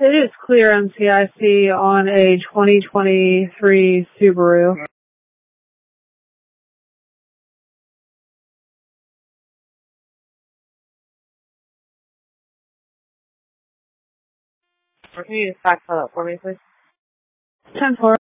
It is clear MCIC on a 2023 Subaru. Can you just fax that up for me, please? 10-4.